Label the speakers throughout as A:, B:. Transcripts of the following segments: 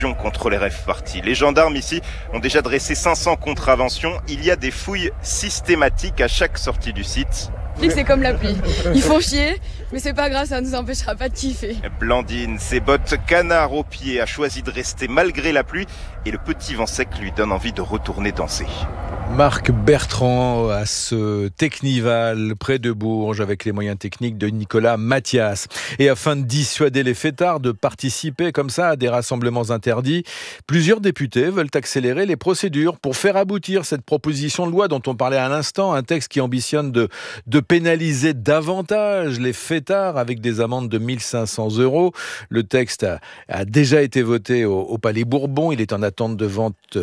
A: contre les rave parties. Les gendarmes ici ont déjà dressé 500 contraventions. Il y a des fouilles systématiques à chaque sortie du site.
B: C'est comme la pluie. Ils font chier, mais c'est pas grave, ça nous empêchera pas de kiffer.
A: Blandine, ses bottes canard aux pieds, a choisi de rester malgré la pluie et le petit vent sec lui donne envie de retourner danser.
C: Marc Bertrand à ce Technival près de Bourges avec les moyens techniques de Nicolas Mathias. Et afin de dissuader les fêtards de participer comme ça à des rassemblements interdits, plusieurs députés veulent accélérer les procédures pour faire aboutir cette proposition de loi dont on parlait à l'instant, un texte qui ambitionne de pénaliser davantage les fêtards avec des amendes de 1 500 €. Le texte a déjà été voté au Palais Bourbon, il est en attente de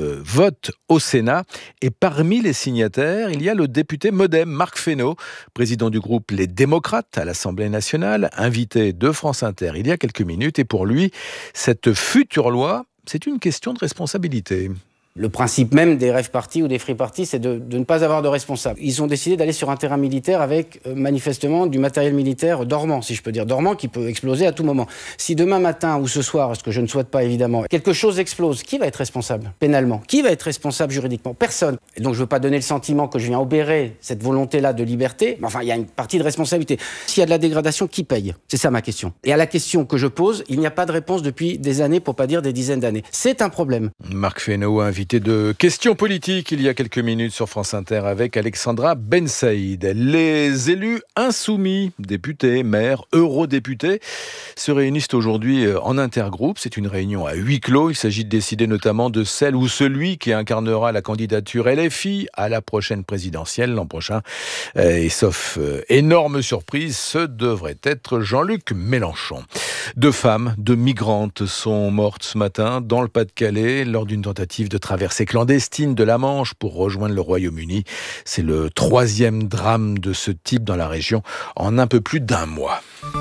C: vote au Sénat et parmi les signataires, il y a le député MoDem, Marc Fesneau, président du groupe Les Démocrates à l'Assemblée nationale, invité de France Inter il y a quelques minutes. Et pour lui, cette future loi, c'est une question de responsabilité.
D: Le principe même des rave parties ou des free parties, c'est de ne pas avoir de responsable. Ils ont décidé d'aller sur un terrain militaire avec manifestement du matériel militaire dormant, si je peux dire, dormant qui peut exploser à tout moment. Si demain matin ou ce soir, ce que je ne souhaite pas évidemment, quelque chose explose, qui va être responsable pénalement? Qui va être responsable juridiquement? Personne. Et donc je ne veux pas donner le sentiment que je viens obérer cette volonté-là de liberté, mais enfin il y a une partie de responsabilité. S'il y a de la dégradation, qui paye? C'est ça ma question. Et à la question que je pose, il n'y a pas de réponse depuis des années, pour pas dire des dizaines d'années. C'est un problème.
C: Marc Fesneau, invité de questions politiques il y a quelques minutes sur France Inter avec Alexandra Ben Saïd. Les élus insoumis, députés, maires, eurodéputés, se réunissent aujourd'hui en intergroupe. C'est une réunion à huis clos. Il s'agit de décider notamment de celle ou celui qui incarnera la candidature LFI à la prochaine présidentielle l'an prochain. Et sauf énorme surprise, ce devrait être Jean-Luc Mélenchon. 2 femmes, 2 migrantes sont mortes ce matin dans le Pas-de-Calais lors d'une tentative de traversée clandestine de la Manche pour rejoindre le Royaume-Uni. C'est le 3e drame de ce type dans la région en un peu plus d'1 mois.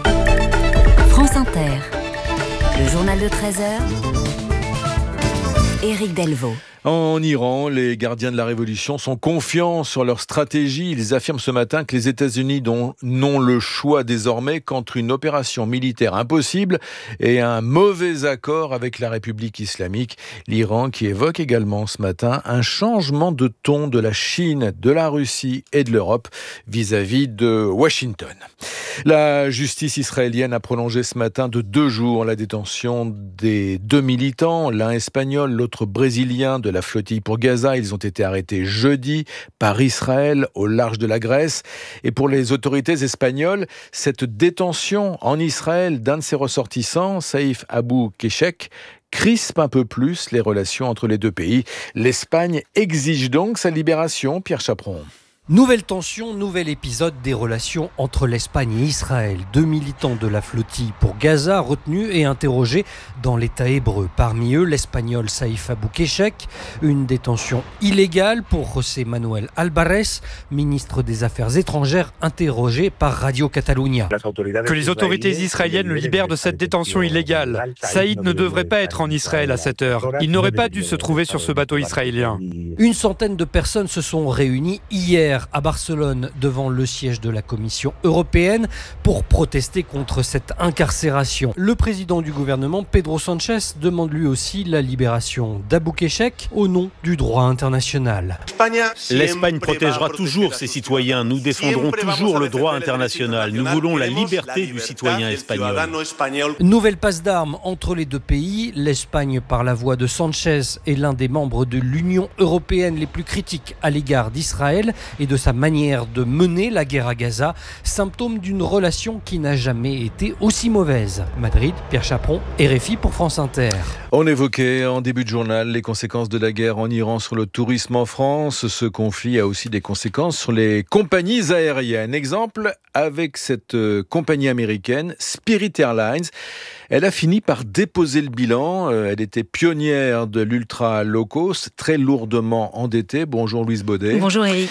E: France Inter, le journal de 13h, Éric Delvaux.
C: En Iran, les gardiens de la révolution sont confiants sur leur stratégie. Ils affirment ce matin que les États-Unis n'ont le choix désormais qu'entre une opération militaire impossible et un mauvais accord avec la République islamique. L'Iran qui évoque également ce matin un changement de ton de la Chine, de la Russie et de l'Europe vis-à-vis de Washington. La justice israélienne a prolongé ce matin de 2 jours la détention des 2 militants, l'un espagnol, l'autre brésilien de la flottille pour Gaza. Ils ont été arrêtés jeudi par Israël au large de la Grèce. Et pour les autorités espagnoles, cette détention en Israël d'un de ses ressortissants, Saïf Abou Keshek, crispe un peu plus les relations entre les 2 pays. L'Espagne exige donc sa libération, Pierre Chaperon.
F: Nouvelle tension, nouvel épisode des relations entre l'Espagne et Israël. 2 militants de la flottille pour Gaza retenus et interrogés dans l'État hébreu. Parmi eux, l'Espagnol Saïf Abou Keshek. Une détention illégale pour José Manuel Alvarez, ministre des Affaires étrangères, interrogé par Radio Catalunya.
G: Que les autorités israéliennes le libèrent de cette détention illégale. Saïd ne devrait pas être en Israël à cette heure. Il n'aurait pas dû se trouver sur ce bateau israélien.
F: Une centaine de personnes se sont réunies hier à Barcelone devant le siège de la Commission européenne pour protester contre cette incarcération. Le président du gouvernement, Pedro Sánchez, demande lui aussi la libération d'Abou Keshek au nom du droit international.
H: L'Espagne protégera toujours ses citoyens. Nous défendrons toujours le droit international. Nous voulons la liberté du citoyen espagnol.
F: Nouvelle passe d'armes entre les 2 pays. L'Espagne, par la voix de Sánchez, est l'un des membres de l'Union européenne les plus critiques à l'égard d'Israël et de sa manière de mener la guerre à Gaza, symptôme d'une relation qui n'a jamais été aussi mauvaise. Madrid, Pierre Chaperon, RFI pour France Inter.
C: On évoquait en début de journal les conséquences de la guerre en Iran sur le tourisme en France. Ce conflit a aussi des conséquences sur les compagnies aériennes. Exemple avec cette compagnie américaine, Spirit Airlines. Elle a fini par déposer le bilan. Elle était pionnière de l'ultra low cost, très lourdement endettée. Bonjour Louise Baudet.
I: Bonjour Éric.
C: Eh bien, elle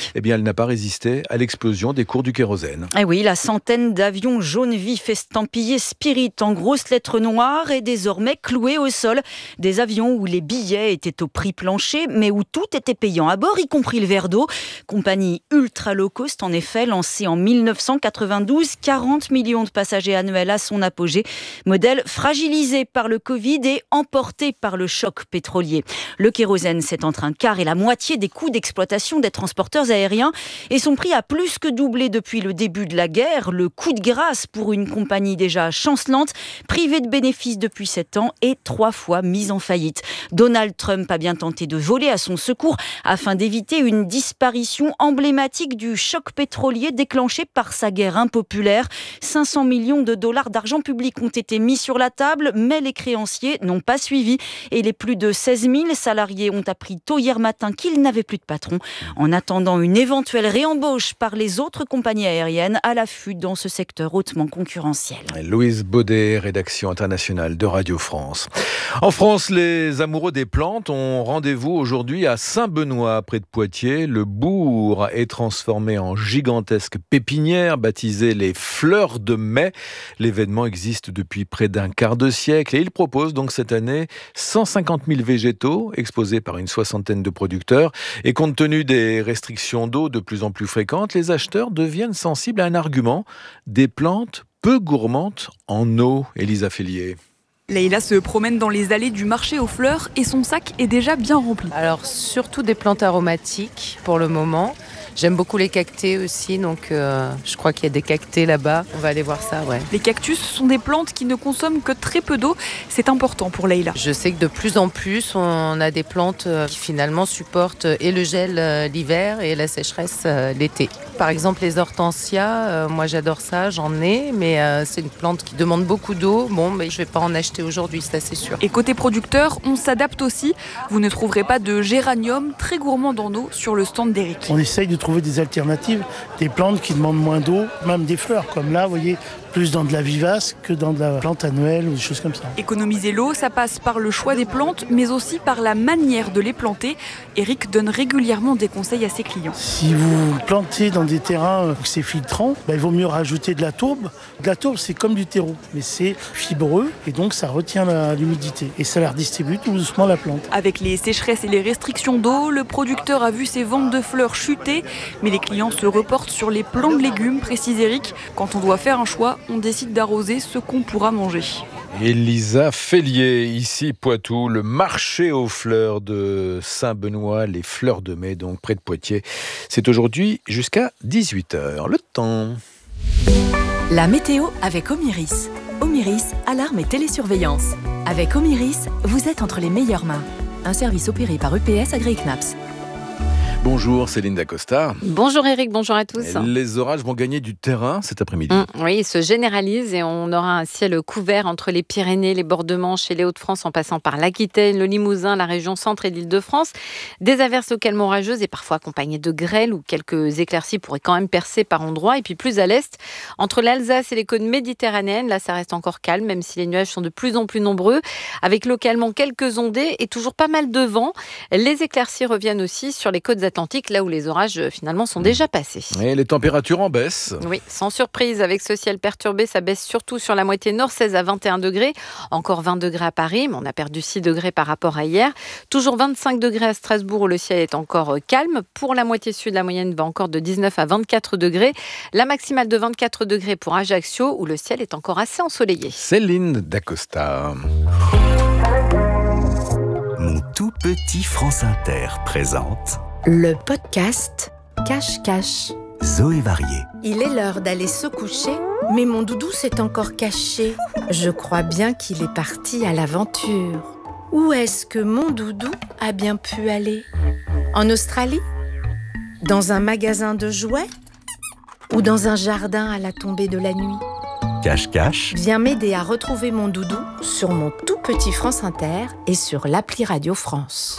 C: n'a pas résisté à l'explosion des cours du kérosène.
I: Eh oui, la centaine d'avions jaunes vifs estampillés Spirit en grosses lettres noires est désormais clouée au sol. Des avions où les billets étaient au prix plancher, mais où tout était payant à bord, y compris le verre d'eau. Compagnie ultra low cost, en effet, lancée en 1992, 40 millions de passagers annuels à son apogée. Modèle fragilisé par le Covid et emporté par le choc pétrolier. Le kérosène s'est entre un quart et la moitié des coûts d'exploitation des transporteurs aériens et son prix a plus que doublé depuis le début de la guerre. Le coup de grâce pour une compagnie déjà chancelante, privée de bénéfices depuis 7 ans et 3 fois mise en faillite. Donald Trump a bien tenté de voler à son secours afin d'éviter une disparition emblématique du choc pétrolier déclenché par sa guerre impopulaire. 500 millions de dollars d'argent public ont été mis sur la table, mais les créanciers n'ont pas suivi et les plus de 16 000 salariés ont appris tôt hier matin qu'ils n'avaient plus de patron. En attendant une éventuelle réembauche par les autres compagnies aériennes à l'affût dans ce secteur hautement concurrentiel.
C: Louise Baudet, rédaction internationale de Radio France. En France, les amoureux des plantes ont rendez-vous aujourd'hui à Saint-Benoît, près de Poitiers. Le bourg est transformé en gigantesque pépinière baptisée les Fleurs de Mai. L'événement existe depuis près d'un quart de siècle et il propose donc cette année 150 000 végétaux exposés par une soixantaine de producteurs. Et compte tenu des restrictions d'eau de plus en plus fréquentes, les acheteurs deviennent sensibles à un argument, des plantes peu gourmandes en eau. Élisa Félier.
J: Leïla se promène dans les allées du marché aux fleurs et son sac est déjà bien rempli.
K: Alors surtout des plantes aromatiques pour le moment. J'aime beaucoup les cactés aussi, donc je crois qu'il y a des cactés là-bas. On va aller voir ça, ouais.
J: Les cactus sont des plantes qui ne consomment que très peu d'eau. C'est important pour Leïla.
K: Je sais que de plus en plus, on a des plantes qui finalement supportent et le gel l'hiver et la sécheresse l'été. Par exemple, les hortensias, moi j'adore ça, j'en ai, mais c'est une plante qui demande beaucoup d'eau. Bon, mais je ne vais pas en acheter aujourd'hui, ça c'est sûr.
J: Et côté producteur, on s'adapte aussi. Vous ne trouverez pas de géranium très gourmand en eau sur le stand d'Éric.
L: On essaye de trouver des alternatives, des plantes qui demandent moins d'eau, même des fleurs, comme là, vous voyez, plus dans de la vivace que dans de la plante annuelle ou des choses comme ça.
J: Économiser l'eau, ça passe par le choix des plantes, mais aussi par la manière de les planter. Éric donne régulièrement des conseils à ses clients.
L: Si vous plantez dans des terrains où c'est filtrant, il vaut mieux rajouter de la tourbe. De la tourbe, c'est comme du terreau, mais c'est fibreux et donc ça retient l'humidité et ça la redistribue tout doucement la plante.
J: Avec les sécheresses et les restrictions d'eau, le producteur a vu ses ventes de fleurs chuter, mais les clients se reportent sur les plants de légumes, précise Éric. Quand on doit faire un choix, on décide d'arroser ce qu'on pourra manger.
C: Élisa Félier, ici Poitou, le marché aux fleurs de Saint-Benoît, les Fleurs de Mai, donc près de Poitiers. C'est aujourd'hui jusqu'à 18h. Le temps.
M: La météo avec Omiris. Omiris, alarme et télésurveillance. Avec Omiris, vous êtes entre les meilleures mains. Un service opéré par EPS AgriKnaps.
C: Bonjour Céline Dacosta.
N: Bonjour Eric, bonjour à tous.
C: Les orages vont gagner du terrain cet après-midi.
N: Oui, ils se généralisent et on aura un ciel couvert entre les Pyrénées, les bords de Manche et les Hauts-de-France en passant par l'Aquitaine, le Limousin, la région centre et l'Île-de-France. Des averses locales orageuses et parfois accompagnées de grêle où quelques éclaircies pourraient quand même percer par endroits. Et puis plus à l'est, entre l'Alsace et les côtes méditerranéennes, là ça reste encore calme même si les nuages sont de plus en plus nombreux avec localement quelques ondées et toujours pas mal de vent. Les éclaircies reviennent aussi sur les côtes Atlantique, là où les orages finalement sont déjà passés.
C: Et les températures en baisse.
N: Oui, sans surprise, avec ce ciel perturbé, ça baisse surtout sur la moitié nord, 16 à 21 degrés. Encore 20 degrés à Paris, mais on a perdu 6 degrés par rapport à hier. Toujours 25 degrés à Strasbourg, où le ciel est encore calme. Pour la moitié sud, la moyenne va encore de 19 à 24 degrés. La maximale de 24 degrés pour Ajaccio, où le ciel est encore assez ensoleillé.
C: Céline Dacosta.
O: Mon tout petit France Inter présente
P: le podcast Cache-Cache.
O: Zoé Varié.
P: Il est l'heure d'aller se coucher, mais mon doudou s'est encore caché. Je crois bien qu'il est parti à l'aventure. Où est-ce que mon doudou a bien pu aller ? En Australie ? Dans un magasin de jouets ? Ou dans un jardin à la tombée de la nuit ?
O: Cache-Cache.
P: Viens m'aider à retrouver mon doudou sur mon tout petit France Inter et sur l'appli Radio France.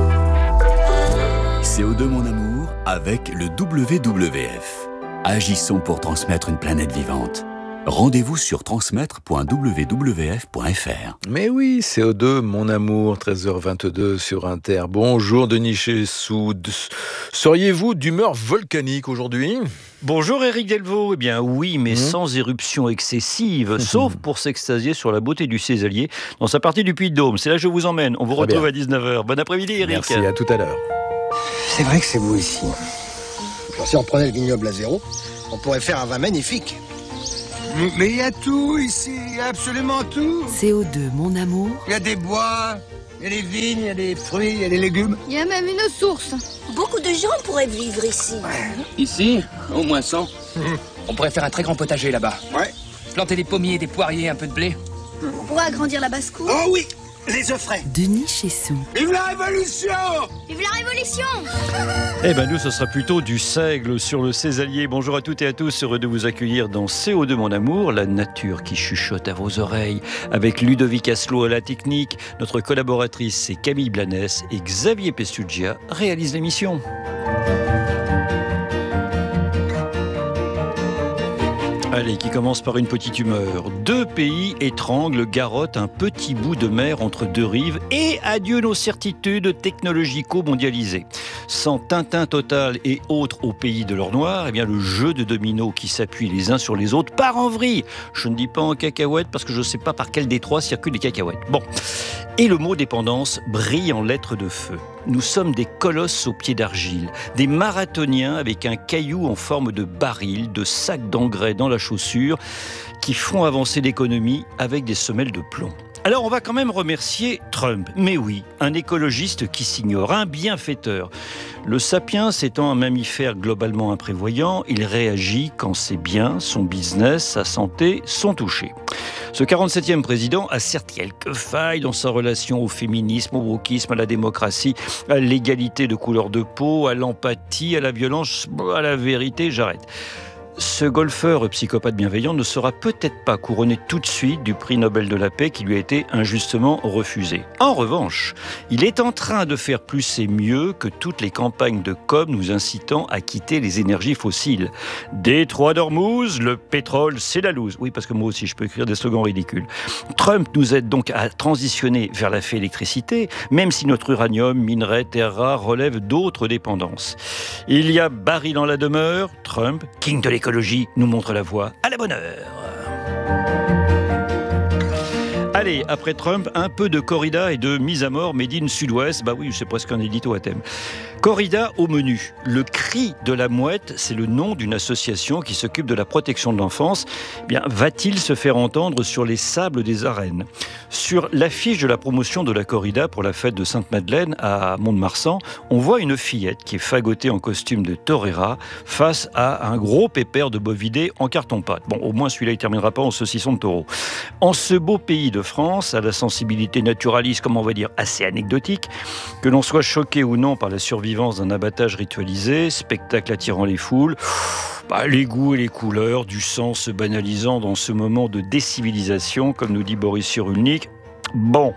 O: CO2 mon amour avec le WWF. Agissons pour transmettre une planète vivante. Rendez-vous sur transmettre.wwf.fr.
C: Mais oui, CO2, mon amour, 13h22 sur Inter. Bonjour Denis Chessou. Seriez-vous d'humeur volcanique aujourd'hui ?
Q: Bonjour Éric Delvaux. Eh bien oui, mais sans éruption excessive, sauf pour s'extasier sur la beauté du Cézalier dans sa partie du Puy-de-Dôme. C'est là que je vous emmène. On vous retrouve à 19h. Bon après-midi Éric.
C: Merci, à tout à l'heure.
R: C'est vrai que c'est beau ici. Si on prenait le vignoble à zéro, on pourrait faire un vin magnifique.
S: Mais il y a tout ici, il y a absolument tout.
M: CO2, mon amour.
S: Il y a des bois, il y a des vignes, il y a des fruits, il y a des légumes.
T: Il y a même une source.
U: Beaucoup de gens pourraient vivre ici.
V: Ici, au moins 100. On pourrait faire un très grand potager là-bas.
S: Ouais.
V: Planter des pommiers, des poiriers, un peu de blé.
T: On pourrait agrandir la basse-cour.
S: Oh oui, les œufs frais.
M: Denis Chessou.
S: Vive la Révolution!
T: Vive la Révolution!
Q: Eh ben nous, ce sera plutôt du seigle sur le Cézalier. Bonjour à toutes et à tous, heureux de vous accueillir dans CO2 mon amour, la nature qui chuchote à vos oreilles. Avec Ludovic Asselot à la technique, notre collaboratrice c'est Camille Blanes et Xavier Pestugia réalisent l'émission. Allez, qui commence par une petite humeur. 2 pays étranglent, garrottent un petit bout de mer entre 2 rives et adieu nos certitudes technologico-mondialisées. Sans Tintin Total et autres au pays de l'or noir, eh bien le jeu de dominos qui s'appuient les uns sur les autres part en vrille. Je ne dis pas en cacahuètes parce que je ne sais pas par quel détroit circulent les cacahuètes. Bon. Et le mot dépendance brille en lettres de feu. Nous sommes des colosses aux pieds d'argile, des marathoniens avec un caillou en forme de baril, de sac d'engrais dans la chaussure, qui font avancer l'économie avec des semelles de plomb. Alors on va quand même remercier Trump. Mais oui, un écologiste qui s'ignore, un bienfaiteur. Le sapiens étant un mammifère globalement imprévoyant, il réagit quand ses biens, son business, sa santé sont touchés. Ce 47e président a certes quelques failles dans sa relation au féminisme, au wokisme, à la démocratie, à l'égalité de couleur de peau, à l'empathie, à la violence, à la vérité, j'arrête. Ce golfeur psychopathe bienveillant ne sera peut-être pas couronné tout de suite du prix Nobel de la paix qui lui a été injustement refusé. En revanche, il est en train de faire plus et mieux que toutes les campagnes de com nous incitant à quitter les énergies fossiles. Détroit d'Ormuz, le pétrole, c'est la loose. Oui, parce que moi aussi, je peux écrire des slogans ridicules. Trump nous aide donc à transitionner vers la féélectricité, même si notre uranium, minerai, terres rares relèvent d'autres dépendances. Il y a Barry dans la demeure, Trump, king de l'écologie, nous montre la voie à la bonne heure. Allez, après Trump, un peu de corrida et de mise à mort made in Sud-Ouest. Bah oui, c'est presque un édito à thème. Corrida au menu. Le cri de la mouette, c'est le nom d'une association qui s'occupe de la protection de l'enfance. Eh bien, va-t-il se faire entendre sur les sables des arènes ? Sur l'affiche de la promotion de la corrida pour la fête de Sainte-Madeleine à Mont-de-Marsan, on voit une fillette qui est fagotée en costume de torera face à un gros pépère de bovidé en carton-pâte. Bon, au moins celui-là, il ne terminera pas en saucisson de taureau. En ce beau pays de France, à la sensibilité naturaliste, comme on va dire, assez anecdotique, que l'on soit choqué ou non par la survivance d'un abattage ritualisé, spectacle attirant les foules, les goûts et les couleurs, du sang se banalisant dans ce moment de décivilisation, comme nous dit Boris Cyrulnik. Bon,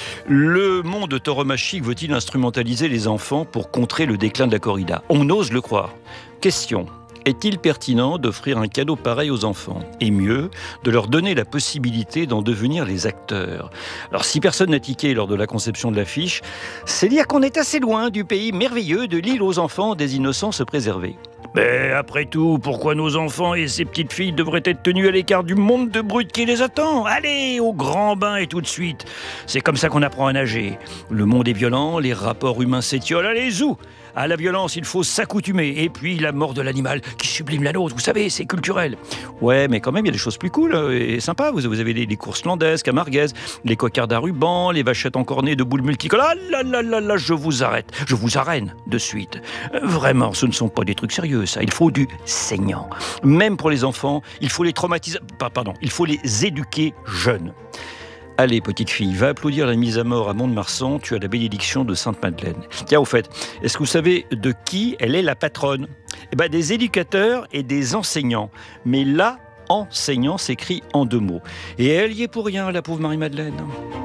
Q: le monde tauromachique veut-il instrumentaliser les enfants pour contrer le déclin de la corrida ? On ose le croire. Question. Est-il pertinent d'offrir un cadeau pareil aux enfants ? Et mieux, de leur donner la possibilité d'en devenir les acteurs ? Alors, si personne n'a tiqué lors de la conception de l'affiche, c'est dire qu'on est assez loin du pays merveilleux de l'île aux enfants des innocents se préserver. Mais après tout, pourquoi nos enfants et ces petites filles devraient être tenus à l'écart du monde de brutes qui les attend ? Allez, au grand bain et tout de suite. C'est comme ça qu'on apprend à nager. Le monde est violent, les rapports humains s'étiolent, allez, zou ! À la violence, il faut s'accoutumer. Et puis, la mort de l'animal qui sublime la nôtre, vous savez, c'est culturel. Ouais, mais quand même, il y a des choses plus cool et sympas. Vous avez les courses landaises, camarguaises, les cocards à ruban, les vachettes encornées de boules multicolores. Ah là, je vous arrête. Je vous arène de suite. Vraiment, ce ne sont pas des trucs sérieux, ça. Il faut du saignant. Même pour les enfants, il faut les traumatiser. Il faut les éduquer jeunes. Allez, petite fille, va applaudir la mise à mort à Mont-de-Marsan, tu as la bénédiction de Sainte-Madeleine. Tiens, au fait, est-ce que vous savez de qui elle est la patronne ? Eh bien, des éducateurs et des enseignants. Mais là, enseignant s'écrit en 2 mots. Et elle y est pour rien, la pauvre Marie-Madeleine.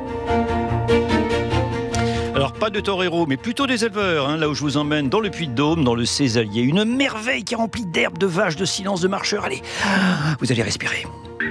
Q: Alors, pas de torero, mais plutôt des éleveurs, là où je vous emmène, dans le Puy-de-Dôme, dans le Cézalier. Une merveille qui est remplie d'herbes, de vaches, de silence, de marcheurs. Allez, vous allez respirer.